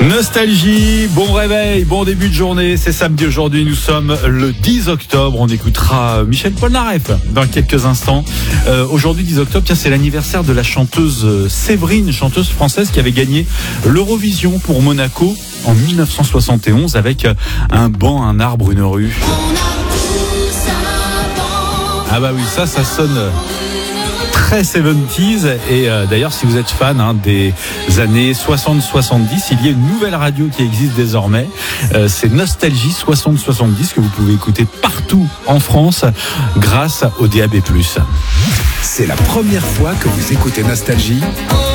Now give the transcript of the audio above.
Nostalgie, bon réveil, bon début de journée, c'est samedi aujourd'hui, nous sommes le 10 octobre, on écoutera Michel Polnareff dans quelques instants. Aujourd'hui 10 octobre, tiens, c'est l'anniversaire de la chanteuse Séverine, chanteuse française qui avait gagné l'Eurovision pour Monaco en 1971 avec un banc, un arbre, une rue. Ah bah oui, ça sonne très 70s et d'ailleurs si vous êtes fan des années 60-70, il y a une nouvelle radio qui existe désormais, c'est Nostalgie 60-70 que vous pouvez écouter partout en France grâce au DAB+. C'est la première fois que vous écoutez Nostalgie ?